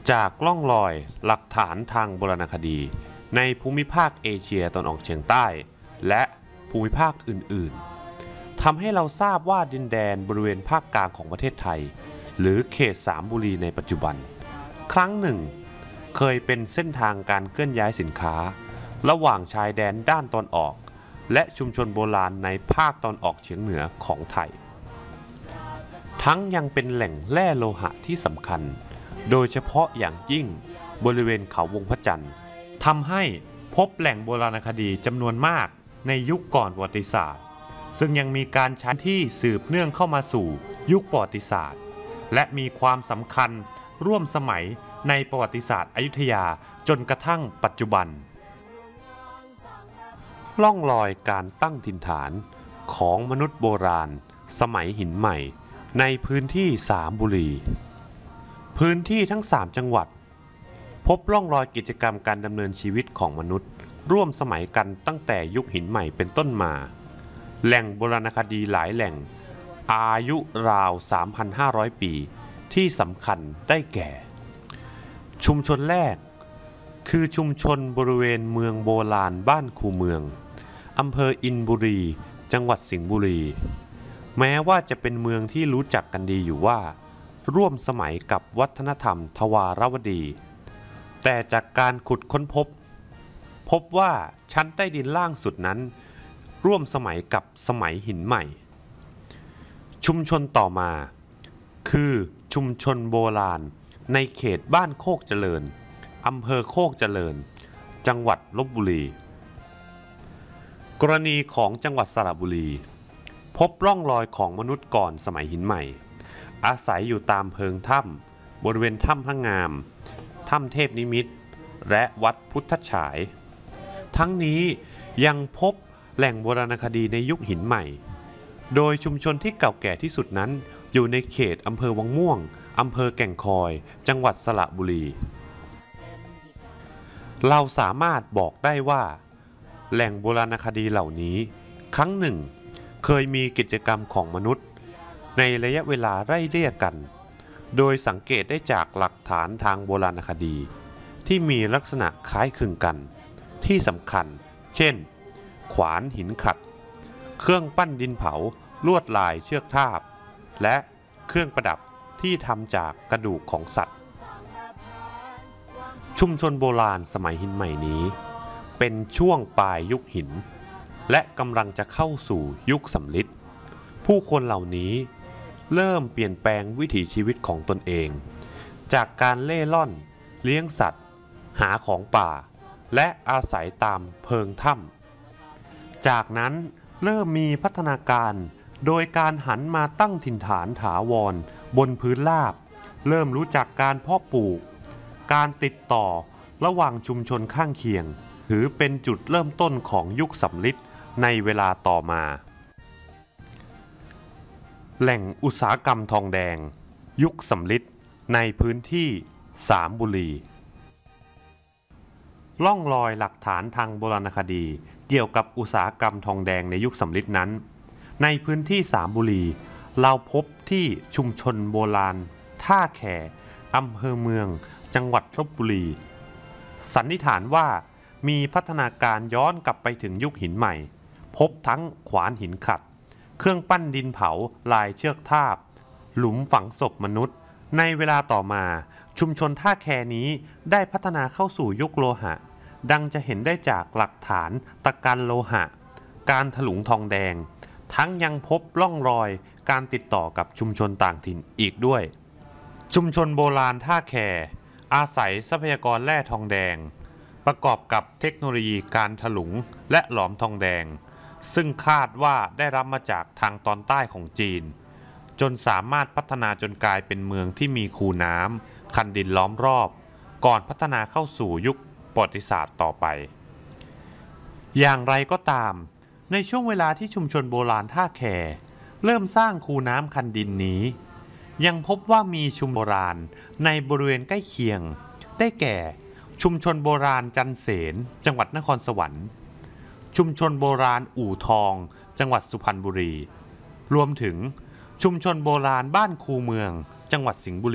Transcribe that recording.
จากล่องรอยหลักฐานทางโบราณคดีในภูมิภาคเอเชียตะวันออกเฉียงใต้และภูมิภาคอื่นๆทำให้เราทราบว่าดินแดนบริเวณภาคกลางของประเทศไทยหรือเขตสามบุรีในปัจจุบันครั้งหนึ่งเคยเป็นเส้นทางการเคลื่อนย้ายสินค้าระหว่างชายแดนด้านตอนออกและชุมชนโบราณในภาคตอนออกเฉียงเหนือของไทยทั้งยังเป็นแหล่งแร่โลหะที่สำคัญโดยเฉพาะอย่างยิ่งบริเวณเขาวงพระจันทร์ทำให้พบแหล่งโบราณคดีจำนวนมากในยุคก่อนประวัติศาสตร์ซึ่งยังมีการใช้ที่สืบเนื่องเข้ามาสู่ยุคประวัติศาสตร์และมีความสำคัญร่วมสมัยในประวัติศาสตร์อยุธยาจนกระทั่งปัจจุบันล่องรอยการตั้งถิ่นฐานของมนุษย์โบราณสมัยหินใหม่ในพื้นที่สามบุรีพื้นที่ทั้ง3จังหวัดพบร่องรอยกิจกรรมการดำเนินชีวิตของมนุษย์ร่วมสมัยกันตั้งแต่ยุคหินใหม่เป็นต้นมาแหล่งโบราณคดีหลายแหล่งอายุราว 3,500 ปีที่สำคัญได้แก่ชุมชนแรกคือชุมชนบริเวณเมืองโบราณบ้านคูเมืองอำเภออินบุรีจังหวัดสิงห์บุรีแม้ว่าจะเป็นเมืองที่รู้จักกันดีอยู่ว่าร่วมสมัยกับวัฒนธรรมทวารวดีแต่จากการขุดค้นพบว่าชั้นใต้ดินล่างสุดนั้นร่วมสมัยกับสมัยหินใหม่ชุมชนต่อมาคือชุมชนโบราณในเขตบ้านโคกเจริญอำเภอโคกเจริญจังหวัดลพบุรีกรณีของจังหวัดสระบุรีพบร่องรอยของมนุษย์ก่อนสมัยหินใหม่อาศัยอยู่ตามเพิงถ้ำบริเวณถ้ำพระงามถ้ำเทพนิมิตรและวัดพุทธฉายทั้งนี้ยังพบแหล่งโบราณคดีในยุคหินใหม่โดยชุมชนที่เก่าแก่ที่สุดนั้นอยู่ในเขตอำเภอวังม่วงอำเภอแก่งคอยจังหวัดสระบุรีเราสามารถบอกได้ว่าแหล่งโบราณคดีเหล่านี้ครั้งหนึ่งเคยมีกิจกรรมของมนุษย์ในระยะเวลาไล่เลี่ยกันโดยสังเกตได้จากหลักฐานทางโบราณคดีที่มีลักษณะคล้ายคลึงกันที่สำคัญเช่นขวานหินขัดเครื่องปั้นดินเผาลวดลายเชือกทาบและเครื่องประดับที่ทำจากกระดูกของสัตว์ชุมชนโบราณสมัยหินใหม่นี้เป็นช่วงปลายยุคหินและกำลังจะเข้าสู่ยุคสำริดผู้คนเหล่านี้เริ่มเปลี่ยนแปลงวิถีชีวิตของตนเองจากการเล่ร่อนเลี้ยงสัตว์หาของป่าและอาศัยตามเพิงถ้ำจากนั้นเริ่มมีพัฒนาการโดยการหันมาตั้งถิ่นฐานถาวรบนพื้นราบเริ่มรู้จักการเพาะปลูกการติดต่อระหว่างชุมชนข้างเคียงถือเป็นจุดเริ่มต้นของยุคสำริดในเวลาต่อมาแหล่งอุตสาหกรรมทองแดงยุคสำริดในพื้นที่สามบุรีล่องรอยหลักฐานทางโบราณคดีเกี่ยวกับอุตสาหกรรมทองแดงในยุคสำริดนั้นในพื้นที่สามบุรีเราพบที่ชุมชนโบราณท่าแขอำเภอเมืองจังหวัดลพบุรีสันนิษฐานว่ามีพัฒนาการย้อนกลับไปถึงยุคหินใหม่พบทั้งขวานหินขัดเครื่องปั้นดินเผาลายเชือกทาบหลุมฝังศพมนุษย์ในเวลาต่อมาชุมชนท่าแคนี้ได้พัฒนาเข้าสู่ยุคโลหะดังจะเห็นได้จากหลักฐานตะกันโลหะการถลุงทองแดงทั้งยังพบร่องรอยการติดต่อกับชุมชนต่างถิ่นอีกด้วยชุมชนโบราณท่าแคอาศัยทรัพยากรแร่ทองแดงประกอบกับเทคโนโลยีการถลุงและหลอมทองแดงซึ่งคาดว่าได้รับมาจากทางตอนใต้ของจีนจนสามารถพัฒนาจนกลายเป็นเมืองที่มีคูน้ำคันดินล้อมรอบก่อนพัฒนาเข้าสู่ยุคประวัติศาสตร์ต่อไปอย่างไรก็ตามในช่วงเวลาที่ชุมชนโบราณท่าแคเริ่มสร้างคูน้ำคันดินนี้ยังพบว่ามีชุมชนโบราณในบริเวณใกล้เคียงได้แก่ชุมชนโบราณจันเสนจังหวัดนครสวรรค์ชุมชนโบราณอู่ทองจังหวัดสุพรรณบุรีรวมถึงชุมชนโบราณบ้านคูเมืองจังหวัดสิงห์บุรี